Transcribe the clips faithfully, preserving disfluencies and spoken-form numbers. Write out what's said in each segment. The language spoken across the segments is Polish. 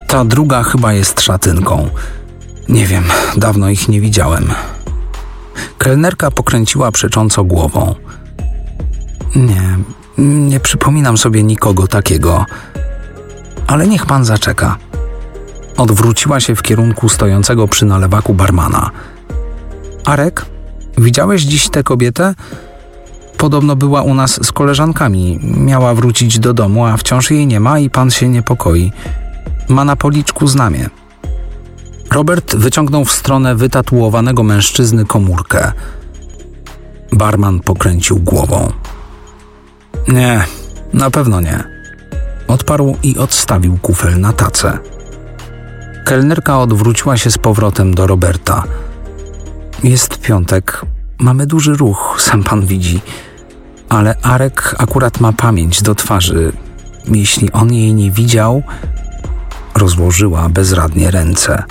Ta druga chyba jest szatynką. Nie wiem, dawno ich nie widziałem. Kelnerka pokręciła przecząco głową. Nie, nie przypominam sobie nikogo takiego. Ale niech pan zaczeka. Odwróciła się w kierunku stojącego przy nalewaku barmana. Arek, widziałeś dziś tę kobietę? Podobno była u nas z koleżankami. Miała wrócić do domu, a wciąż jej nie ma i pan się niepokoi. Ma na policzku znamie. Robert wyciągnął w stronę wytatuowanego mężczyzny komórkę. Barman pokręcił głową. Nie, na pewno nie. Odparł i odstawił kufel na tacę. Kelnerka odwróciła się z powrotem do Roberta. Jest piątek. Mamy duży ruch, sam pan widzi. Ale Arek akurat ma pamięć do twarzy. Jeśli on jej nie widział... Rozłożyła bezradnie ręce.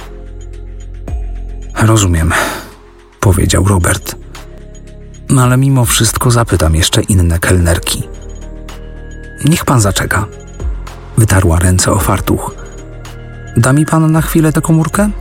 Rozumiem, powiedział Robert. No ale mimo wszystko zapytam jeszcze inne kelnerki. Niech pan zaczeka. Wytarła ręce o fartuch. Da mi pan na chwilę tę komórkę?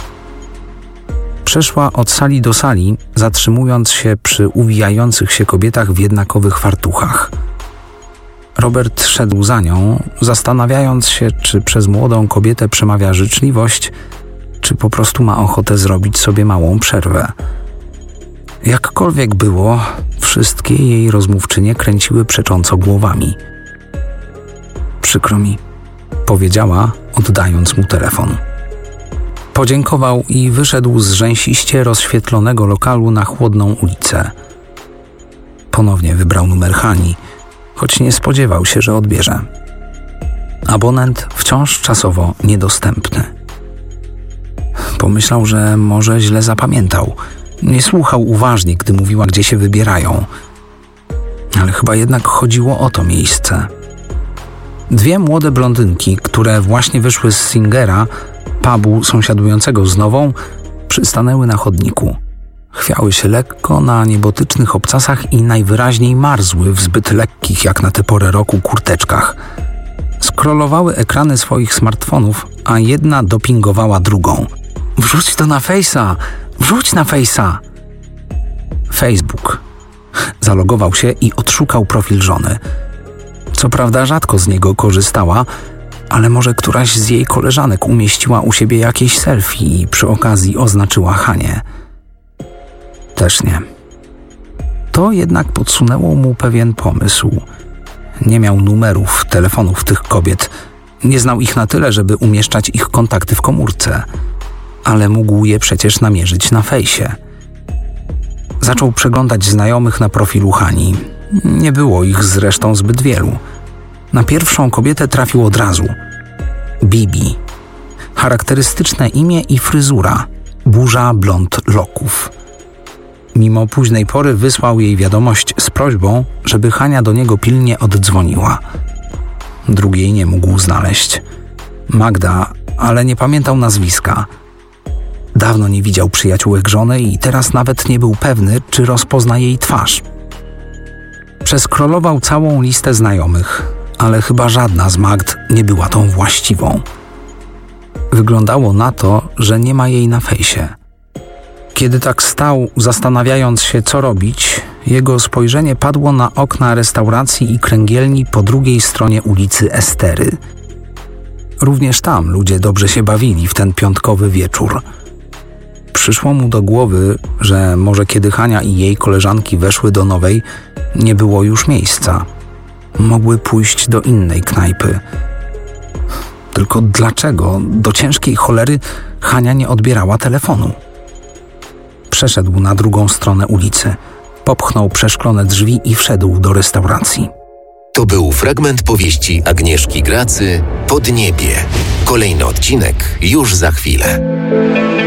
Przeszła od sali do sali, zatrzymując się przy uwijających się kobietach w jednakowych fartuchach. Robert szedł za nią, zastanawiając się, czy przez młodą kobietę przemawia życzliwość, czy po prostu ma ochotę zrobić sobie małą przerwę. Jakkolwiek było, wszystkie jej rozmówczynie kręciły przecząco głowami. Przykro mi, powiedziała, oddając mu telefon. Podziękował i wyszedł z rzęsiście rozświetlonego lokalu na chłodną ulicę. Ponownie wybrał numer Hani, choć nie spodziewał się, że odbierze. Abonent wciąż czasowo niedostępny. Pomyślał, że może źle zapamiętał. Nie słuchał uważnie, gdy mówiła, gdzie się wybierają. Ale chyba jednak chodziło o to miejsce. Dwie młode blondynki, które właśnie wyszły z Singera, pubu sąsiadującego z Nową, przystanęły na chodniku. Chwiały się lekko na niebotycznych obcasach i najwyraźniej marzły w zbyt lekkich jak na tę porę roku kurteczkach. Skrolowały ekrany swoich smartfonów, a jedna dopingowała drugą. Wrzuć to na Face'a! Wrzuć na Face'a! Facebook. Zalogował się i odszukał profil żony. Co prawda rzadko z niego korzystała, ale może któraś z jej koleżanek umieściła u siebie jakieś selfie i przy okazji oznaczyła Hanię. Też nie. To jednak podsunęło mu pewien pomysł. Nie miał numerów telefonów tych kobiet. Nie znał ich na tyle, żeby umieszczać ich kontakty w komórce. Ale mógł je przecież namierzyć na fejsie. Zaczął przeglądać znajomych na profilu Hani. Nie było ich zresztą zbyt wielu. Na pierwszą kobietę trafił od razu. Bibi. Charakterystyczne imię i fryzura. Burza blond loków. Mimo późnej pory wysłał jej wiadomość z prośbą, żeby Hania do niego pilnie oddzwoniła. Drugiej nie mógł znaleźć. Magda, ale nie pamiętał nazwiska. Dawno nie widział przyjaciółek żony i teraz nawet nie był pewny, czy rozpozna jej twarz. Przeskrolował całą listę znajomych, ale chyba żadna z Magd nie była tą właściwą. Wyglądało na to, że nie ma jej na fejsie. Kiedy tak stał, zastanawiając się, co robić, jego spojrzenie padło na okna restauracji i kręgielni po drugiej stronie ulicy Estery. Również tam ludzie dobrze się bawili w ten piątkowy wieczór. Przyszło mu do głowy, że może kiedy Hania i jej koleżanki weszły do Nowej, nie było już miejsca. Mogły pójść do innej knajpy. Tylko dlaczego do ciężkiej cholery Hania nie odbierała telefonu? Przeszedł na drugą stronę ulicy, popchnął przeszklone drzwi i wszedł do restauracji. To był fragment powieści Agnieszki Gracy Podniebie. Kolejny odcinek już za chwilę.